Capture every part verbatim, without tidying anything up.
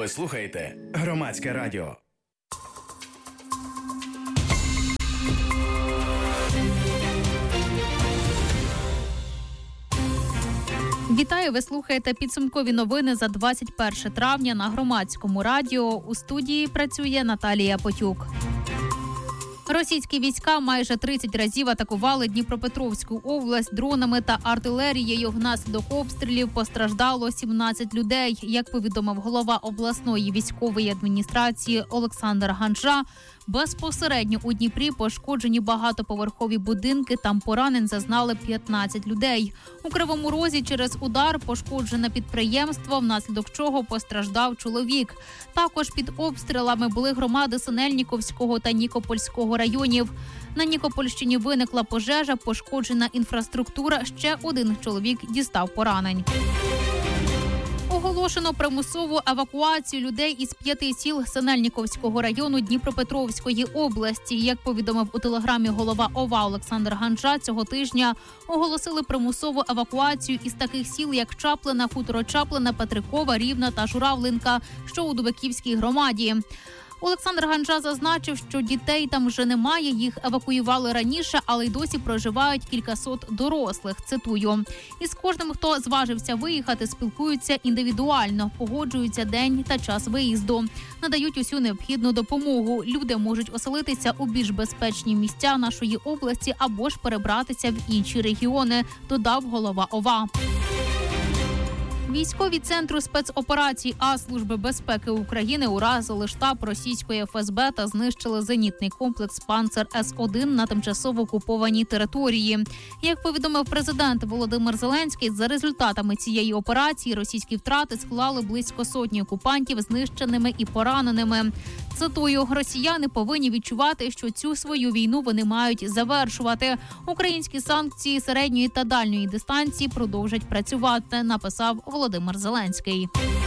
Ви слухаєте Громадське радіо. Вітаю, ви слухаєте підсумкові новини за двадцять перше травня на Громадському радіо. У студії працює Наталія Потюк. Російські війська майже тридцять разів атакували Дніпропетровську область дронами та артилерією. Внаслідок обстрілів постраждало сімнадцять людей. Як повідомив голова обласної військової адміністрації Олександр Ганжа, безпосередньо у Дніпрі пошкоджені багатоповерхові будинки, там поранень зазнали п'ятнадцять людей. У Кривому Розі через удар пошкоджене підприємство, внаслідок чого постраждав чоловік. Також під обстрілами були громади Синельніковського та Нікопольського районів. На Нікопольщині виникла пожежа, пошкоджена інфраструктура, ще один чоловік дістав поранень. Оголошено примусову евакуацію людей із п'яти сіл Синельніковського району Дніпропетровської області. Як повідомив у телеграмі голова ОВА Олександр Ганжа, цього тижня оголосили примусову евакуацію із таких сіл, як Чаплина, Хуторо-Чаплина, Петрикова, Рівна та Журавлинка, що у Дубаківській громаді. Олександр Ганжа зазначив, що дітей там вже немає, їх евакуювали раніше, але й досі проживають кількасот дорослих. Цитую. «Із кожним, хто зважився виїхати, спілкуються індивідуально, погоджуються день та час виїзду, надають усю необхідну допомогу. Люди можуть оселитися у більш безпечні місця нашої області або ж перебратися в інші регіони», додав голова ОВА. Військові Центру спецоперацій А Служби безпеки України уразили штаб російської еф ес бе та знищили зенітний комплекс «Панцер С один» на тимчасово окупованій території. Як повідомив президент Володимир Зеленський, за результатами цієї операції російські втрати склали близько сотні окупантів знищеними і пораненими. Цитую, росіяни повинні відчувати, що цю свою війну вони мають завершувати. Українські санкції середньої та дальньої дистанції продовжать працювати, написав Володимир Зеленський.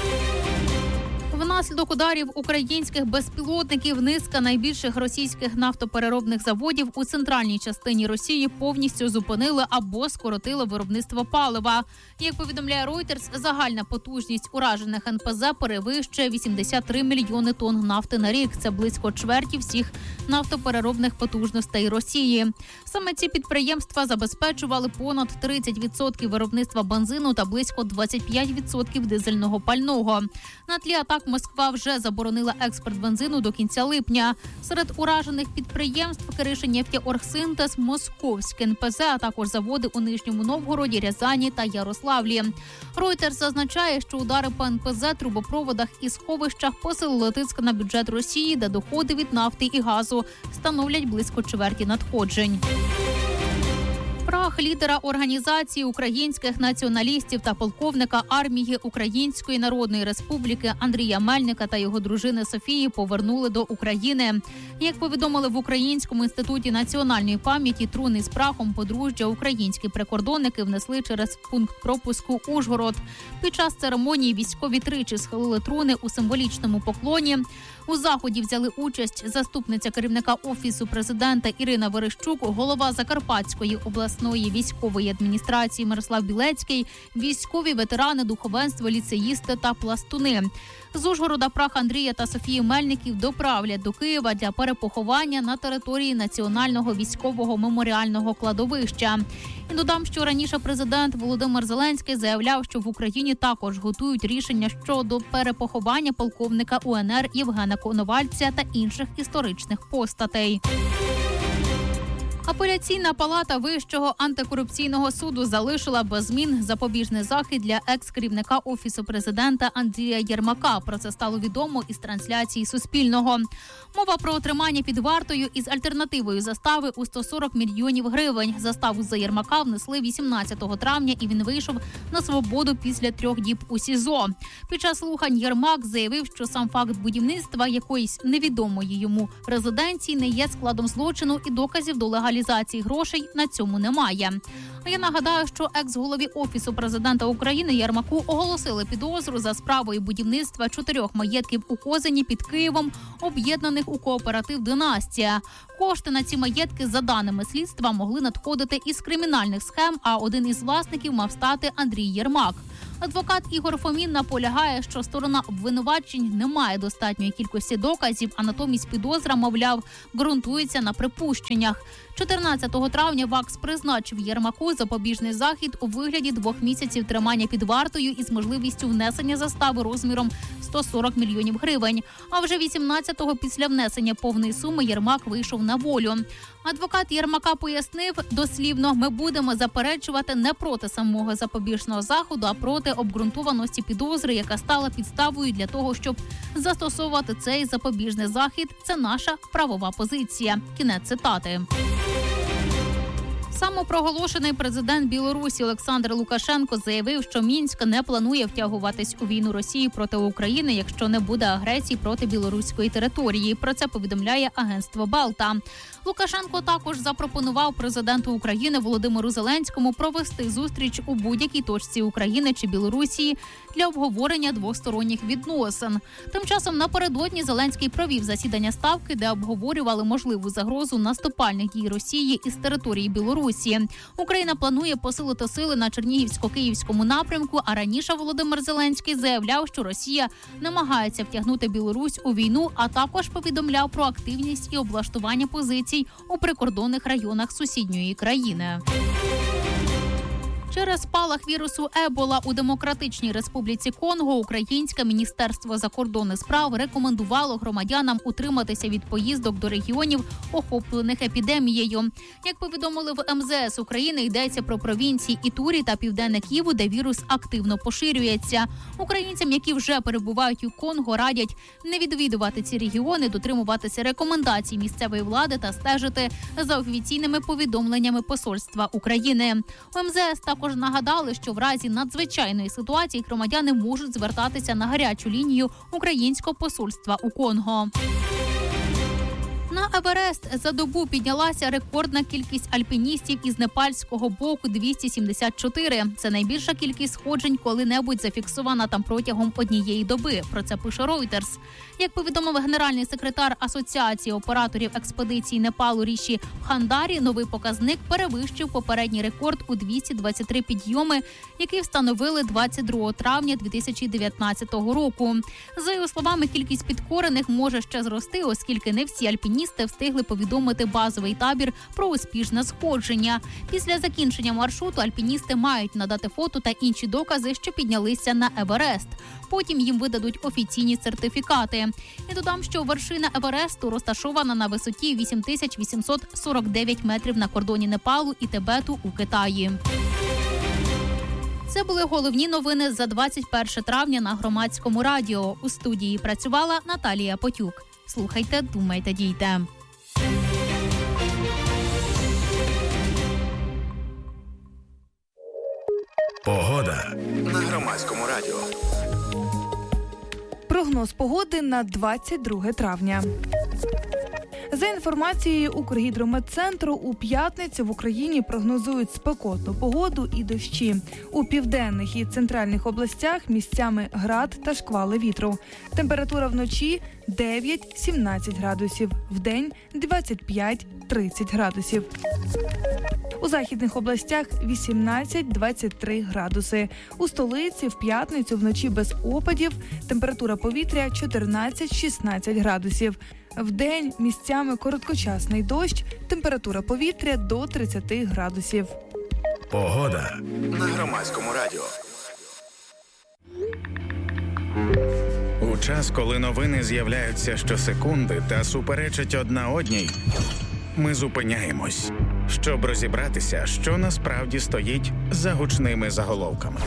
Внаслідок ударів українських безпілотників низка найбільших російських нафтопереробних заводів у центральній частині Росії повністю зупинили або скоротили виробництво палива. Як повідомляє Reuters, загальна потужність уражених ен пе зе перевищує вісімдесят три мільйони тонн нафти на рік. Це близько чверті всіх нафтопереробних потужностей Росії. Саме ці підприємства забезпечували понад тридцять відсотків виробництва бензину та близько двадцять п'ять відсотків дизельного пального. На тлі атак Москва вже заборонила експорт бензину до кінця липня. Серед уражених підприємств Киришинефтеоргсинтез, Московське ен пе зе, а також заводи у Нижньому Новгороді, Рязані та Ярославлі. Reuters зазначає, що удари по ен пе зе, трубопроводах і сховищах посилили тиск на бюджет Росії, де доходи від нафти і газу становлять близько чверті надходжень. Прах лідера організації українських націоналістів та полковника армії Української Народної Республіки Андрія Мельника та його дружини Софії повернули до України. Як повідомили в Українському інституті національної пам'яті, труни з прахом подружжя українські прикордонники внесли через пункт пропуску Ужгород. Під час церемонії військові тричі схилили труни у символічному поклоні. У заході взяли участь заступниця керівника Офісу президента Ірина Верещук, голова Закарпатської обласної військової адміністрації Мирослав Білецький, військові ветерани, духовенство, ліцеїсти та пластуни. З Ужгорода прах Андрія та Софії Мельників доправлять до Києва для перепоховання на території Національного військового меморіального кладовища. І додам, що раніше президент Володимир Зеленський заявляв, що в Україні також готують рішення щодо перепоховання полковника у ен ер Євгена Коновальця та інших історичних постатей. Апеляційна палата Вищого антикорупційного суду залишила без змін запобіжний захід для екс-керівника Офісу президента Андрія Єрмака. Про це стало відомо із трансляції Суспільного. Мова про отримання під вартою із альтернативою застави у сто сорок мільйонів гривень. Заставу за Єрмака внесли вісімнадцятого травня, і він вийшов на свободу після трьох діб у СІЗО. Під час слухань Єрмак заявив, що сам факт будівництва якоїсь невідомої йому резиденції не є складом злочину і доказів до легалізації грошей на цьому немає. Я нагадаю, що екс-голові Офісу президента України Єрмаку оголосили підозру за справою будівництва чотирьох маєтків у Козині під Києвом, об'єднаних у кооператив «Династія». Кошти на ці маєтки, за даними слідства, могли надходити із кримінальних схем, а один із власників мав стати Андрій Єрмак. Адвокат Ігор Фомін наполягає, що сторона обвинувачень не має достатньої кількості доказів, а натомість підозра, мовляв, ґрунтується на припущеннях. чотирнадцятого травня ВАКС призначив Єрмаку запобіжний захід у вигляді двох місяців тримання під вартою із можливістю внесення застави розміром сто сорок мільйонів гривень. А вже вісімнадцятого після внесення повної суми Єрмак вийшов на волю. Адвокат Єрмака пояснив дослівно: «Ми будемо заперечувати не проти самого запобіжного заходу, а проти обґрунтованості підозри, яка стала підставою для того, щоб застосовувати цей запобіжний захід. Це наша правова позиція». Кінець цитати. Самопроголошений президент Білорусі Олександр Лукашенко заявив, що Мінськ не планує втягуватись у війну Росії проти України, якщо не буде агресії проти білоруської території. Про це повідомляє агентство Балта. Лукашенко також запропонував президенту України Володимиру Зеленському провести зустріч у будь-якій точці України чи Білорусі для обговорення двосторонніх відносин. Тим часом напередодні Зеленський провів засідання Ставки, де обговорювали можливу загрозу наступальних дій Росії із території Білорусі. Україна планує посилити сили на Чернігівсько-Київському напрямку, а раніше Володимир Зеленський заявляв, що Росія намагається втягнути Білорусь у війну, а також повідомляв про активність і облаштування позицій у прикордонних районах сусідньої країни. Через спалах вірусу Ебола у Демократичній Республіці Конго українське Міністерство закордонних справ рекомендувало громадянам утриматися від поїздок до регіонів, охоплених епідемією. Як повідомили в ем зе ес України, йдеться про провінції Ітурі та Південне Ківу, де вірус активно поширюється. Українцям, які вже перебувають у Конго, радять не відвідувати ці регіони, дотримуватися рекомендацій місцевої влади та стежити за офіційними повідомленнями Посольства України. У ем зе ес також нагадали, що в разі надзвичайної ситуації громадяни можуть звертатися на гарячу лінію українського посольства у Конго. На Еверест за добу піднялася рекордна кількість альпіністів із непальського боку – двісті сімдесят чотири. Це найбільша кількість сходжень коли-небудь зафіксована там протягом однієї доби. Про це пише Reuters. Як повідомив генеральний секретар Асоціації операторів експедицій Непалу Ріші Бхандарі, новий показник перевищив попередній рекорд у двісті двадцять три підйоми, який встановили двадцять другого травня дві тисячі дев'ятнадцятого року. За його словами, кількість підкорених може ще зрости, оскільки не всі альпіністи встигли повідомити базовий табір про успішне сходження. Після закінчення маршруту альпіністи мають надати фото та інші докази, що піднялися на Еверест. Потім їм видадуть офіційні сертифікати. І додам, що вершина Евересту розташована на висоті вісім тисяч вісімсот сорок дев'ять метрів на кордоні Непалу і Тибету у Китаї. Це були головні новини за двадцять перше травня на Громадському радіо. У студії працювала Наталія Потюк. Слухайте, думайте, дійте. Погода на Громадському радіо. Прогноз погоди на двадцять друге травня. За інформацією Укргідрометцентру, у п'ятницю в Україні прогнозують спекотну погоду і дощі. У південних і центральних областях місцями град та шквали вітру. Температура вночі дев'ять-сімнадцять градусів, вдень двадцять п'ять-тридцять градусів. У західних областях вісімнадцять-двадцять три градуси. У столиці в п'ятницю вночі без опадів, температура повітря чотирнадцять-шістнадцять градусів. Вдень місцями короткочасний дощ, температура повітря до тридцять градусів. Погода на Громадському радіо. У час, коли новини з'являються щосекунди та суперечать одна одній, ми зупиняємось, щоб розібратися, що насправді стоїть за гучними заголовками.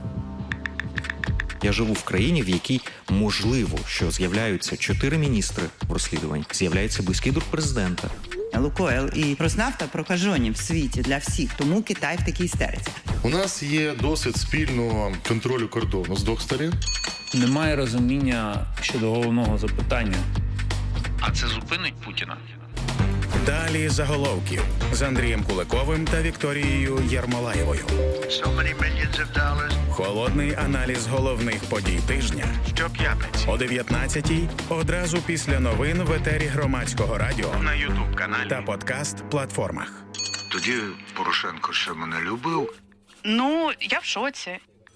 Я живу в країні, в якій можливо, що з'являються чотири міністри в розслідуванні, з'являється близький друг президента. Лукойл і Роснафта прокажені в світі для всіх, тому Китай в такій істериці. У нас є досвід спільного контролю кордону з двох сторін. Немає розуміння щодо головного запитання. А це зупинить Путіна? Далі заголовків з Андрієм Куликовим та Вікторією Єрмолаєвою. Холодний аналіз головних подій тижня щоп'ятниці о дев'ятнадцятій, одразу після новин в етері Громадського радіо на ютуб-каналі та подкаст-платформах. Тоді Порошенко ще мене любив. Ну, я в шоці.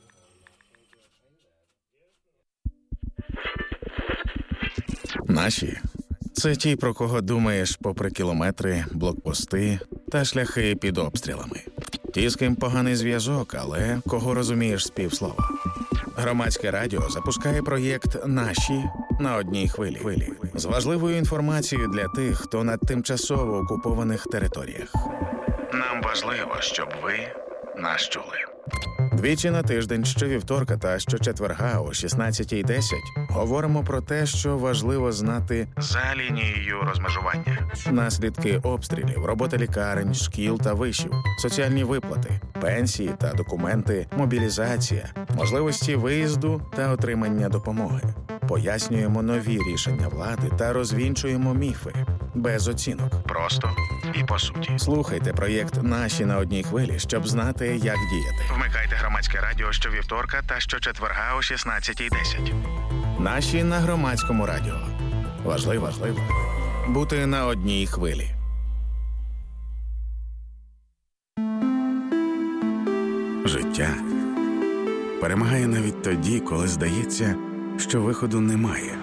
Наші – це ті, про кого думаєш попри кілометри, блокпости та шляхи під обстрілами. Ті, з ким поганий зв'язок, але кого розумієш з півслова. Громадське радіо запускає проєкт «Наші» на одній хвилі. З важливою інформацією для тих, хто на тимчасово окупованих територіях. Нам важливо, щоб ви нас чули. Двічі на тиждень, щовівторка та щочетверга о шістнадцятій десять говоримо про те, що важливо знати за лінією розмежування. Наслідки обстрілів, робота лікарень, шкіл та вишів, соціальні виплати, пенсії та документи, мобілізація, можливості виїзду та отримання допомоги. Пояснюємо нові рішення влади та розвінчуємо міфи. Без оцінок. Просто і по суті. Слухайте проєкт «Наші» на одній хвилі, щоб знати, як діяти. Вмикайте Громадське радіо щовівторка та щочетверга о шістнадцятій десять. «Наші» на Громадському радіо. Важливо, важливо бути на одній хвилі. Життя перемагає навіть тоді, коли здається, що виходу немає.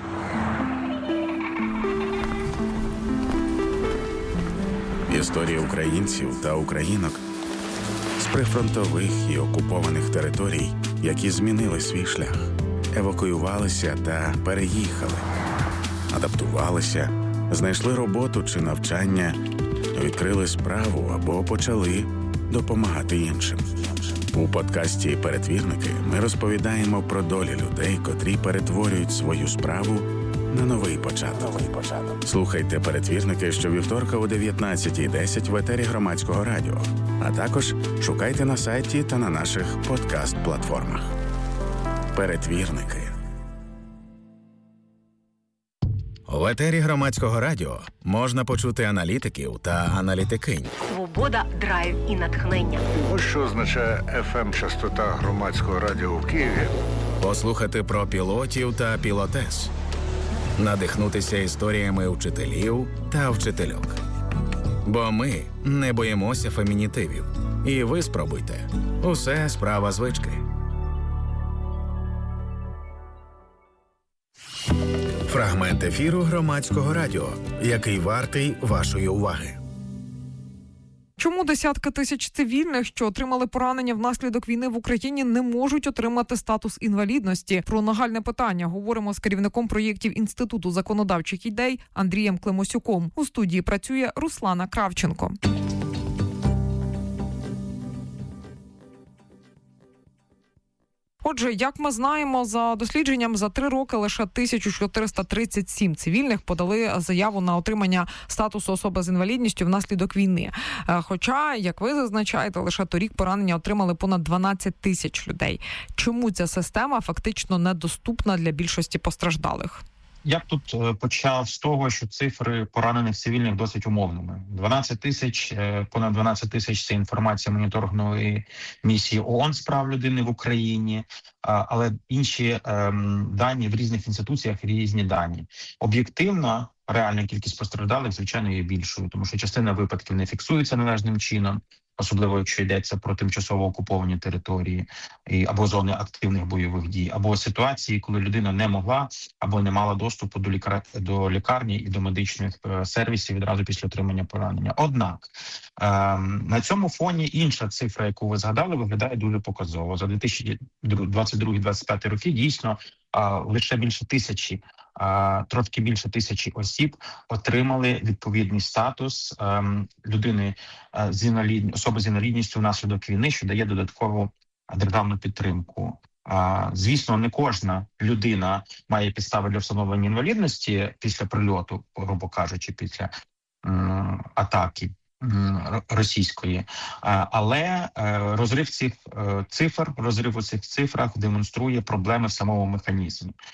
Історії українців та українок з прифронтових і окупованих територій, які змінили свій шлях, евакуювалися та переїхали, адаптувалися, знайшли роботу чи навчання, відкрили справу або почали допомагати іншим. У подкасті «Перетвірники» ми розповідаємо про долі людей, котрі перетворюють свою справу на новий початок. Слухайте «Перетвірники» щовівторка о дев'ятнадцятій десять в етері Громадського радіо, а також шукайте на сайті та на наших подкаст-платформах. «Перетвірники». В етері Громадського радіо можна почути аналітиків та аналітикинь. Свобода, драйв і натхнення. Ось що означає еф ем-частота Громадського радіо в Києві. Послухати про пілотів та пілотес. Надихнутися історіями вчителів та вчительок. Бо ми не боїмося фемінітивів. І ви спробуйте. Усе справа звички. Фрагмент ефіру Громадського радіо, який вартий вашої уваги. Чому десятки тисяч цивільних, що отримали поранення внаслідок війни в Україні, не можуть отримати статус інвалідності? Про нагальне питання говоримо з керівником проєктів Інституту законодавчих ідей Андрієм Климосюком. У студії працює Руслана Кравченко. Отже, як ми знаємо, за дослідженням за три роки лише тисяча чотириста тридцять сім цивільних подали заяву на отримання статусу особи з інвалідністю внаслідок війни. Хоча, як ви зазначаєте, лише торік поранення отримали понад дванадцять тисяч людей. Чому ця система фактично недоступна для більшості постраждалих? Я б тут почав з того, що цифри поранених цивільних досить умовними. дванадцять тисяч, понад дванадцять тисяч – це інформація моніторингової місії ООН з прав людини в Україні, але інші дані в різних інституціях різні дані. Об'єктивно, реальна кількість постраждалих, звичайно, є більшою, тому що частина випадків не фіксується належним чином, особливо якщо йдеться про тимчасово окуповані території або зони активних бойових дій, або ситуації, коли людина не могла або не мала доступу до лікар... до лікарні і до медичних сервісів відразу після отримання поранення. Однак ем, на цьому фоні інша цифра, яку ви згадали, виглядає дуже показово. За дві тисячі двадцять другий - двадцять п'ятий роки дійсно а, лише більше тисячі, а, трошки більше тисячі осіб отримали відповідний статус а, людини а, з інвалід... особи з інвалідністю внаслідок війни, що дає додаткову державну підтримку. А, звісно, не кожна людина має підстави для встановлення інвалідності після прильоту, грубо кажучи, після м, атаки російської, але розрив цих цифр, розрив у цих цифрах демонструє проблеми в самому механізмі.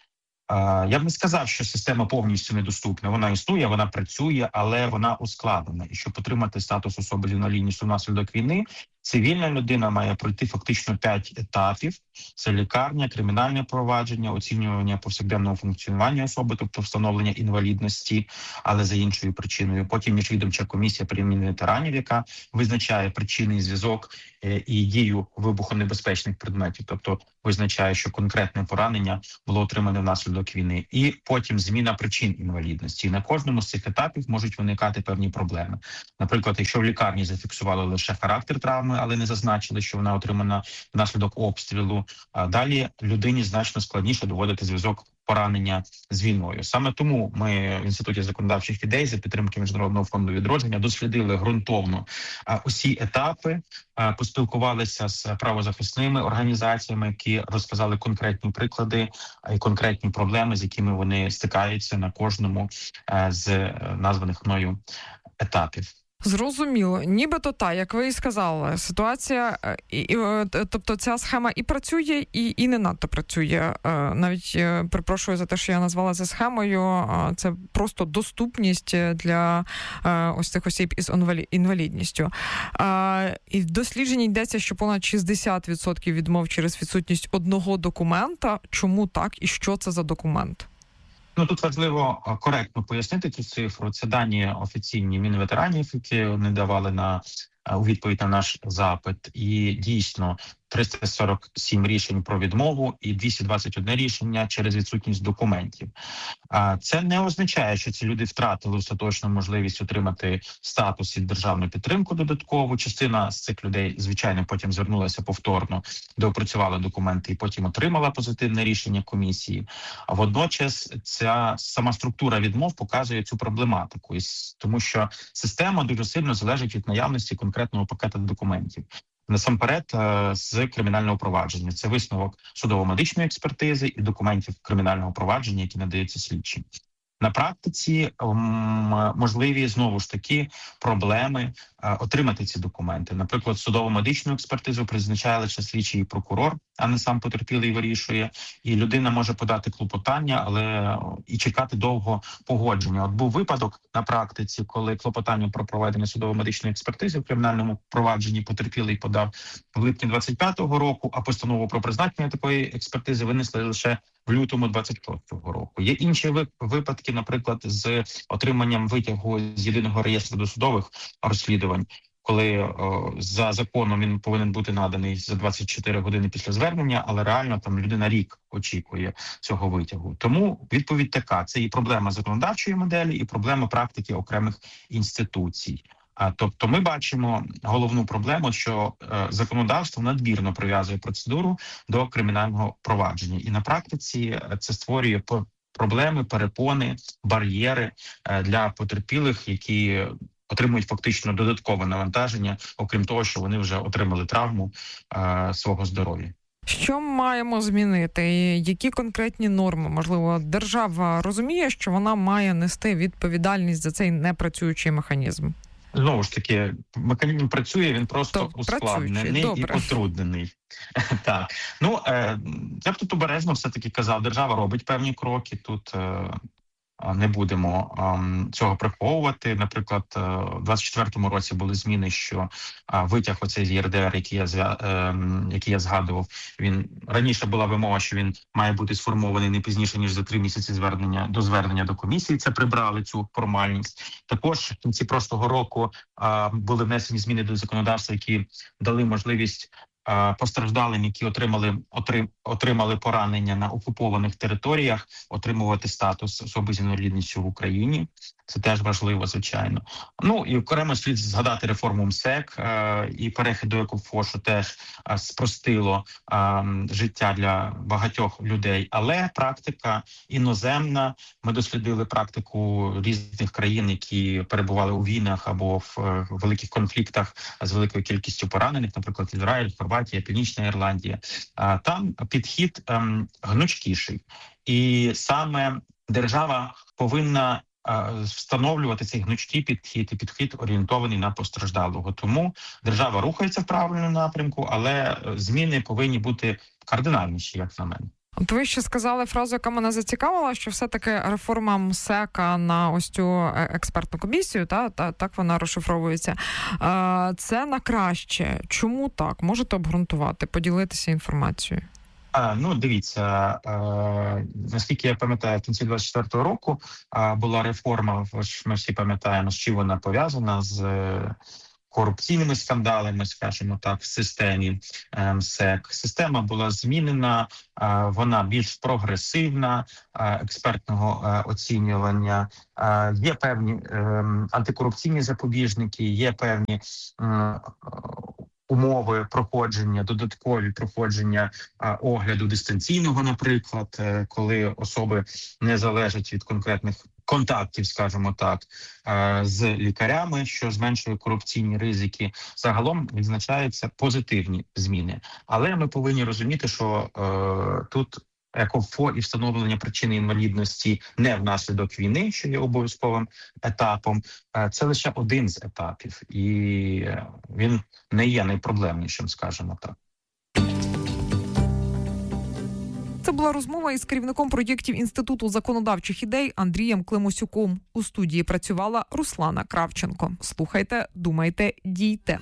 Я б не сказав, що система повністю недоступна. Вона існує, вона працює, але вона ускладнена. І щоб отримати статус особи з інвалідністю внаслідок війни, цивільна людина має пройти фактично п'ять етапів. Це лікарня, кримінальне провадження, оцінювання повсякденного функціонування особи, тобто встановлення інвалідності, але за іншою причиною. Потім міжвідомча комісія при імені ветеранів, яка визначає причинний зв'язок і дію вибухонебезпечних предметів, тобто визначає, що конкретне поранення було отримане внаслідок війни. І потім зміна причин інвалідності. І на кожному з цих етапів можуть виникати певні проблеми. Наприклад, якщо в лікарні зафіксували лише характер травми, але не зазначили, що вона отримана внаслідок обстрілу, а далі людині значно складніше доводити зв'язок поранення з війною. Саме тому ми в Інституті законодавчих ідей за підтримки Міжнародного фонду відродження дослідили ґрунтовно усі етапи, поспілкувалися з правозахисними організаціями, які розказали конкретні приклади і конкретні проблеми, з якими вони стикаються на кожному з названих мною етапів. Зрозуміло. Нібито та, як ви і сказали, ситуація, і, і, тобто ця схема і працює, і, і не надто працює. Навіть, перепрошую за те, що я назвала це схемою, це просто доступність для ось цих осіб із інвалідністю. І в дослідженні йдеться, що понад шістдесят відсотків відмов через відсутність одного документа. Чому так і що це за документ? Ну, тут важливо коректно пояснити цю цифру. Це дані офіційні Мінветеранів, які вони давали на у відповідь на наш запит. І дійсно триста сорок сім рішень про відмову і двісті двадцять одне рішення через відсутність документів. Це не означає, що ці люди втратили остаточну можливість отримати статус і державну підтримку додаткову. Частина з цих людей, звичайно, потім звернулася повторно, доопрацювала документи і потім отримала позитивне рішення комісії. А водночас ця сама структура відмов показує цю проблематику, тому що система дуже сильно залежить від наявності конкретного пакету документів. Насамперед, з кримінального провадження. Це висновок судово-медичної експертизи і документів кримінального провадження, які надаються слідчим. На практиці можливі, знову ж таки, проблеми отримати ці документи. Наприклад, судово-медичну експертизу призначає лише слідчий і прокурор, а не сам потерпілий вирішує. І людина може подати клопотання, але і чекати довго погодження. От був випадок на практиці, коли клопотання про проведення судово-медичної експертизи в кримінальному провадженні потерпілий подав в липні двадцять п'ятого року, а постанову про призначення такої експертизи винесли лише в лютому двадцять шостого року. Є інші випадки, наприклад, з отриманням витягу з єдиного реєстру досудових розслідувань, коли о, за законом він повинен бути наданий за двадцять чотири години після звернення, але реально там людина рік очікує цього витягу. Тому відповідь така: це і проблема законодавчої моделі, і проблема практики окремих інституцій. А тобто ми бачимо головну проблему, що е, законодавство надмірно прив'язує процедуру до кримінального провадження. І на практиці це створює проблеми, перепони, бар'єри е, для потерпілих, які отримують фактично додаткове навантаження, окрім того, що вони вже отримали травму е, свого здоров'я. Що маємо змінити? Які конкретні норми? Можливо, держава розуміє, що вона має нести відповідальність за цей непрацюючий механізм? Знову ж таки, механізм працює, він просто ускладнений і потруднений. Так. Ну, е, я б тут обережно все-таки казав, держава робить певні кроки, тут е, не будемо е, цього приховувати. Наприклад, е, в двадцять четвертому році були зміни, що е, витяг оцей з ЄРДР, який я, е, який я згадував, він раніше була вимога, що він має бути сформований не пізніше, ніж за три місяці звернення до звернення до комісії. Це прибрали цю формальність. Також в кінці прошлого року е, були внесені зміни до законодавства, які дали можливість постраждалим, які отримали отрим, отримали поранення на окупованих територіях, отримувати статус особи з інвалідністю в Україні. Це теж важливо, звичайно. Ну і окремо слід згадати реформу МСЕК е, і перехід до екофошу теж е, спростило е, життя для багатьох людей. Але практика іноземна. Ми дослідили практику різних країн, які перебували у війнах або в е, великих конфліктах з великою кількістю поранених, наприклад, Ізраїль, Хорватія, Північна Ірландія. Е, там підхід е, гнучкіший. І саме держава повинна встановлювати цей гнучкий підхід і підхід орієнтований на постраждалого. Тому держава рухається в правильному напрямку, але зміни повинні бути кардинальніші, як на мене. От ви ще сказали фразу, яка мене зацікавила, що все-таки реформа МСЕКа на ось цю експертну комісію, та, та так вона розшифровується, це на краще. Чому так? Можете обґрунтувати, поділитися інформацією? А, ну, дивіться, е, наскільки я пам'ятаю, в кінці двадцять четвертого року е, була реформа, ми всі пам'ятаємо, з чим вона пов'язана, з е, корупційними скандалами, скажімо так, в системі е, МСЕК. Система була змінена, е, вона більш прогресивна, е, експертного е, оцінювання. Е, є певні е, антикорупційні запобіжники, є певні е, умови проходження, додаткові проходження а, огляду дистанційного, наприклад, е, коли особи не залежать від конкретних контактів, скажімо так, е, з лікарями, що зменшує корупційні ризики. Загалом відзначаються позитивні зміни. Але ми повинні розуміти, що е, тут ЕКОФО і встановлення причини інвалідності не внаслідок війни, що є обов'язковим етапом, це лише один з етапів, і він не є найпроблемнішим, скажімо так. Це була розмова із керівником проєктів Інституту законодавчих ідей Андрієм Климосюком. У студії працювала Руслана Кравченко. Слухайте, думайте, дійте.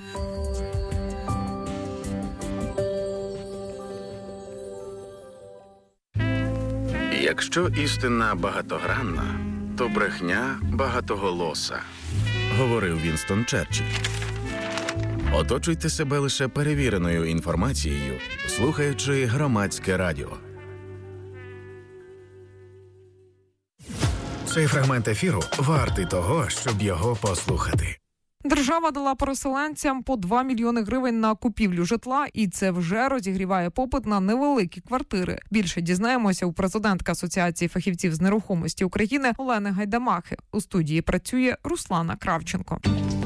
Якщо істина багатогранна, то брехня багатоголоса, говорив Вінстон Черчилль. Оточуйте себе лише перевіреною інформацією, слухаючи Громадське радіо. Цей фрагмент ефіру вартий того, щоб його послухати. Держава дала переселенцям по два мільйони гривень на купівлю житла, і це вже розігріває попит на невеликі квартири. Більше дізнаємося у президентки Асоціації фахівців з нерухомості України Олени Гайдамахи. У студії працює Руслана Кравченко.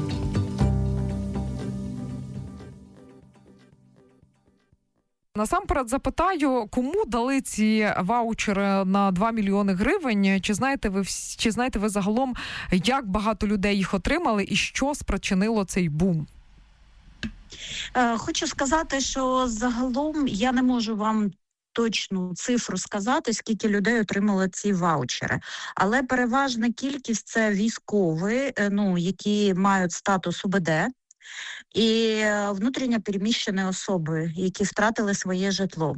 Насамперед запитаю, кому дали ці ваучери на два мільйони гривень? Чи знаєте ви чи знаєте ви загалом, як багато людей їх отримали і що спричинило цей бум? Хочу сказати, що загалом я не можу вам точну цифру сказати, скільки людей отримали ці ваучери. Але переважна кількість – це військові, ну, які мають статус УБД, і внутрішньо переміщені особи, які втратили своє житло.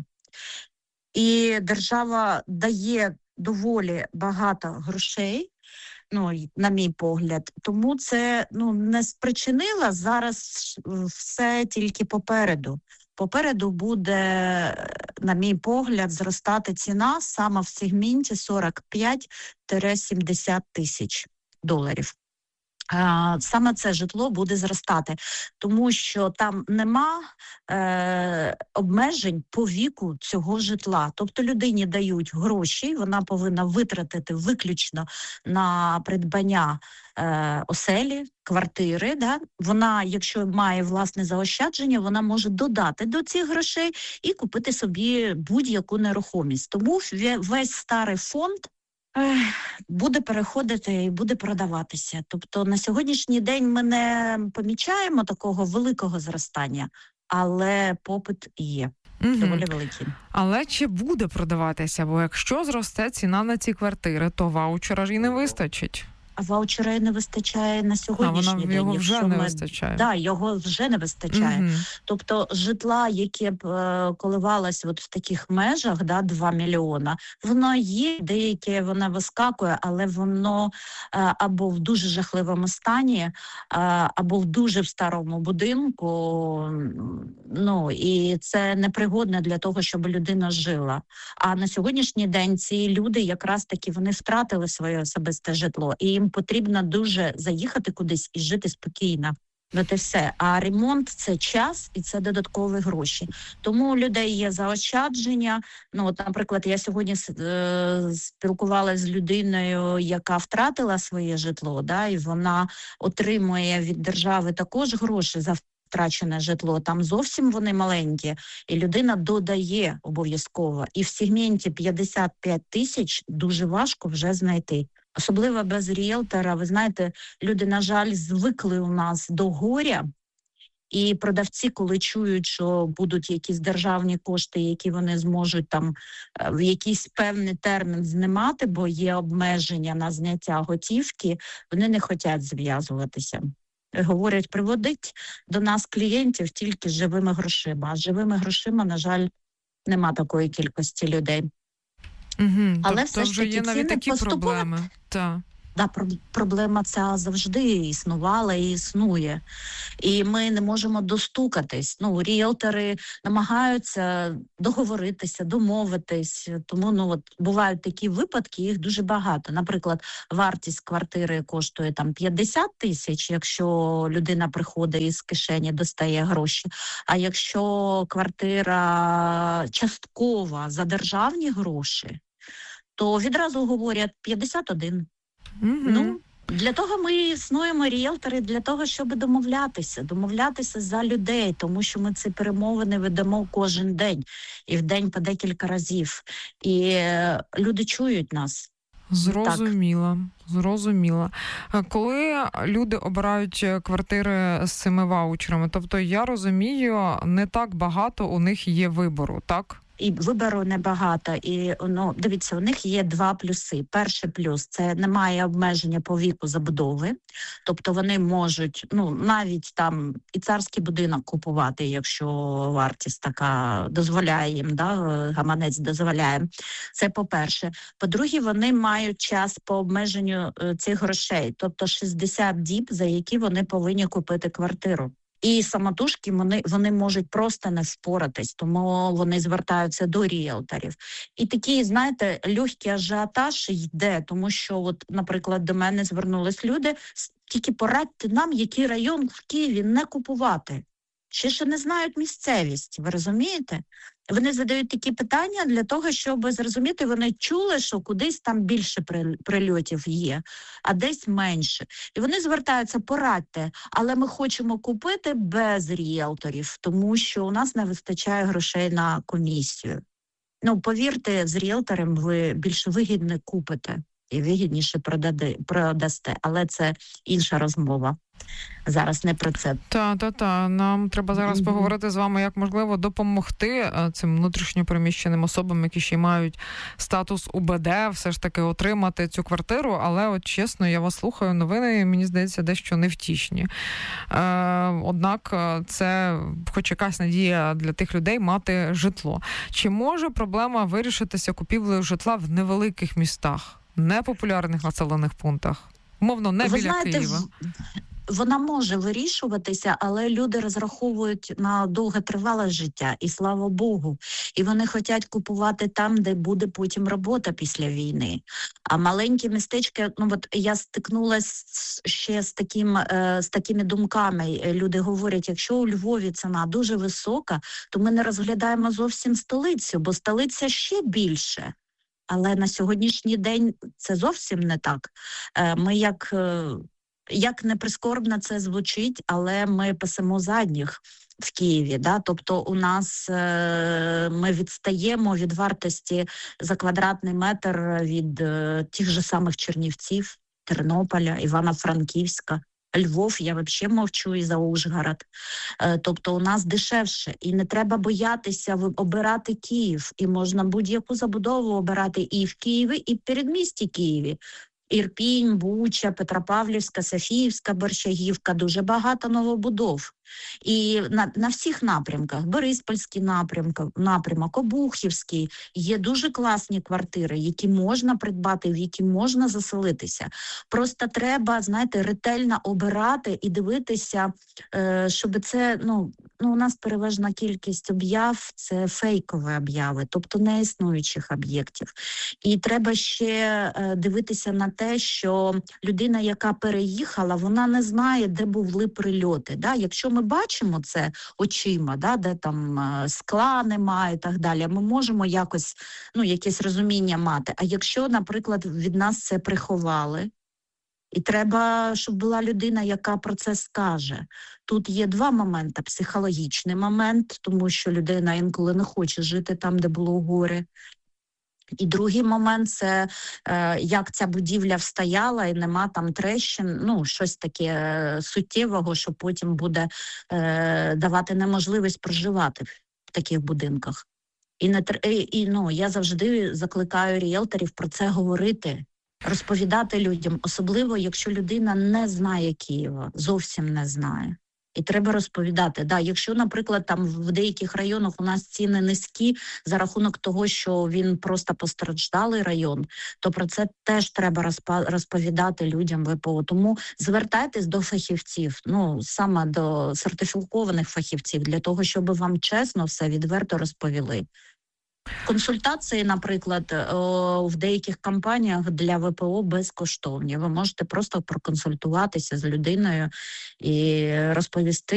І держава дає доволі багато грошей, ну, на мій погляд, тому це, ну, не спричинило, зараз все тільки попереду. Попереду буде, на мій погляд, зростати ціна саме в сегменті сорок п'ять - сімдесят тисяч доларів. Саме це житло буде зростати, тому що там нема е, обмежень по віку цього житла. Тобто людині дають гроші, вона повинна витратити виключно на придбання е, оселі, квартири. Да? Вона, якщо має власне заощадження, вона може додати до цих грошей і купити собі будь-яку нерухомість. Тому весь старий фонд буде переходити і буде продаватися. Тобто на сьогоднішній день ми не помічаємо такого великого зростання, але попит є. Угу. Доволі великий. Але чи буде продаватися? Бо якщо зросте ціна на ці квартири, то ваучера ж і не вистачить. А ваучера не вистачає на сьогоднішній а вона, день. Його вже ми... не вистачає. Да, його вже не вистачає. Угу. Тобто житла, яке б е, коливалось от в таких межах, да, два мільйона, воно є, деяке воно вискакує, але воно е, або в дуже жахливому стані, е, або в дуже в старому будинку. Ну, і це непригодне для того, щоб людина жила. А на сьогоднішній день ці люди якраз таки вони втратили своє особисте житло. І їм потрібно дуже заїхати кудись і жити спокійно. От і все. А ремонт – це час і це додаткові гроші. Тому у людей є заощадження. Ну, от, наприклад, я сьогодні е, спілкувалася з людиною, яка втратила своє житло, да, і вона отримує від держави також гроші за втрачене житло. Там зовсім вони маленькі, і людина додає обов'язково. І в сегменті п'ятдесят п'ять тисяч дуже важко вже знайти. Особливо без ріелтора. Ви знаєте, люди, на жаль, звикли у нас до горя І продавці, коли чують, що будуть якісь державні кошти, які вони зможуть там в якийсь певний термін знімати, бо є обмеження на зняття готівки, вони не хочуть зв'язуватися. Говорять, приводить до нас клієнтів тільки з живими грошима. А з живими грошима, на жаль, нема такої кількості людей. Угу, Але тобто все ж вже таки є навіть такі проблеми. Так. Да, проблема ця завжди існувала і існує. І ми не можемо достукатись. Ну, ріелтори намагаються договоритися, домовитись. Тому ну, от, бувають такі випадки, їх дуже багато. Наприклад, вартість квартири коштує там п'ятдесят тисяч, якщо людина приходить із кишені, достає гроші. А якщо квартира часткова за державні гроші, то відразу говорять п'ятдесят один. Mm-hmm. Ну, для того ми існуємо, ріелтори, для того, щоб домовлятися, домовлятися за людей, тому що ми ці перемовини ведемо кожен день, і в день по декілька разів. І е, люди чують нас. Зрозуміло, зрозуміло. Коли люди обирають квартири з цими ваучерами, тобто я розумію, не так багато у них є вибору, так? І вибору небагато. І, ну, дивіться, у них є два плюси. Перший плюс – це немає обмеження по віку забудови. Тобто вони можуть, ну, навіть там і царський будинок купувати, якщо вартість така дозволяє їм, да, гаманець дозволяє. Це по-перше. По-друге, вони мають час по обмеженню цих грошей. Тобто шістдесят діб, за які вони повинні купити квартиру. І самотужки вони, вони можуть просто не впоратись, тому вони звертаються до ріелторів. І такий, знаєте, легкий ажіотаж йде, тому що, от, наприклад, до мене звернулись люди, тільки порадьте нам, який район в Києві не купувати. Ще ще не знають місцевість, ви розумієте? Вони задають такі питання для того, щоб зрозуміти, вони чули, що кудись там більше прильотів є, а десь менше. І вони звертаються, порадьте, але ми хочемо купити без ріелторів, тому що у нас не вистачає грошей на комісію. Ну, повірте, з ріелтором ви більш вигідно купите і вигідніше продади, продасте, але це інша розмова. Зараз не про це. Та, та, та. Нам треба зараз mm-hmm. поговорити з вами, як можливо допомогти цим внутрішньопереміщеним особам, які ще мають статус УБД, все ж таки отримати цю квартиру. Але, от чесно, я вас слухаю, новини, мені здається, дещо невтішні. Е, однак це хоч якась надія для тих людей мати житло. Чи може проблема вирішитися купівлею житла в невеликих містах, непопулярних населених пунктах? Умовно, не Ви біля знаєте, Києва. Вона може вирішуватися, але люди розраховують на довготривале життя, і слава Богу. І вони хочуть купувати там, де буде потім робота після війни. А маленькі містечки, ну от я стикнулася ще з, таким, е, з такими думками. Люди говорять, якщо у Львові ціна дуже висока, то ми не розглядаємо зовсім столицю, бо столиця ще більше. Але на сьогоднішній день це зовсім не так. Е, ми як... Е, Як не прискорбно це звучить, але ми пасемо задніх в Києві. Да? Тобто у нас е- ми відстаємо від вартості за квадратний метр від е- тих же самих Чернівців, Тернополя, Івано-Франківська, Львов, я взагалі мовчу, і за Ужгород. Е- тобто у нас дешевше. І не треба боятися обирати Київ. І можна будь-яку забудову обирати і в Києві, і в передмісті Києві. Ірпінь, Буча, Петропавлівська, Софіївська, Борщагівка, дуже багато новобудов. І на, на всіх напрямках, Бориспільський напрямок, напрямок, Обухівський, є дуже класні квартири, які можна придбати, в які можна заселитися. Просто треба, знаєте, ретельно обирати і дивитися, е, щоб це, ну, ну, у нас переважна кількість об'яв – це фейкові об'яви, тобто неіснуючих об'єктів. І треба ще е, дивитися на те, що людина, яка переїхала, вона не знає, де були прильоти. Да? Якщо ми бачимо це очима, да, де там е, скла немає і так далі, ми можемо якось, ну, якесь розуміння мати. А якщо, наприклад, від нас це приховали, і треба, щоб була людина, яка про це скаже. Тут є два моменти. Психологічний момент, тому що людина інколи не хоче жити там, де було горе. І другий момент – це е, як ця будівля встояла і нема там трещин, ну, щось таке е, суттєвого, що потім буде е, давати неможливість проживати в таких будинках. І, не, і, і ну, я завжди закликаю ріелторів про це говорити, розповідати людям, особливо, якщо людина не знає Києва, зовсім не знає. І треба розповідати. Да, якщо, наприклад, там в деяких районах у нас ціни низькі за рахунок того, що він просто постраждалий район, то про це теж треба розповідати людям ВПО. Тому звертайтесь до фахівців, ну, саме до сертифікованих фахівців, для того, щоб вам чесно все відверто розповіли. Консультації, наприклад, в деяких компаніях для ВПО безкоштовні. Ви можете просто проконсультуватися з людиною і розповісти,